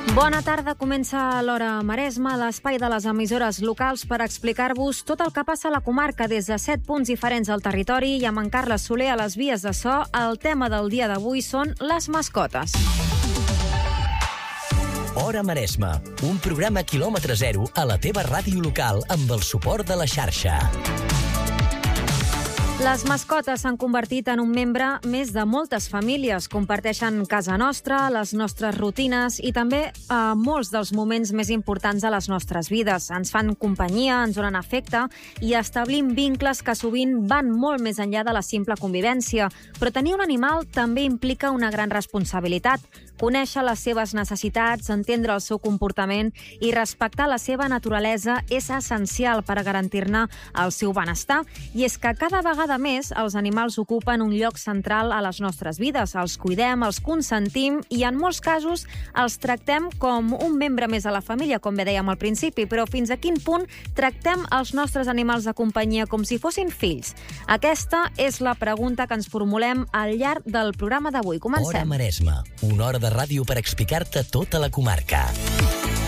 Bona tarda, comença l'Hora Maresma, l'espai de les emissores locals per explicar-vos tot el que passa a la comarca des de 7 punts diferents al territori i amb en Carles Soler a les vies de so. El tema del dia d'avui són les mascotes. Hora Maresma, un programa quilòmetre zero a la teva ràdio local amb el suport de la xarxa. Les mascotes s'han convertit en un membre més de moltes famílies. Comparteixen casa nostra, les nostres rutines i també molts dels moments més importants de les nostres vides. Ens fan companyia, ens donen afecte i establim vincles que sovint van molt més enllà de la simple convivència. Però tenir un animal també implica una gran responsabilitat. Conèixer les seves necessitats, entendre el seu comportament i respectar la seva naturalesa és essencial per a garantir-ne el seu benestar. I és que cada vegada més els animals ocupen un lloc central a les nostres vides. Els cuidem, els consentim i en molts casos els tractem com un membre més de la família, com bé dèiem al principi, però fins a quin punt tractem els nostres animals de companyia com si fossin fills? Aquesta és la pregunta que ens formulem al llarg del programa d'avui. Comencem. Hora Maresma, una hora de ràdio per explicar-te tota la comarca.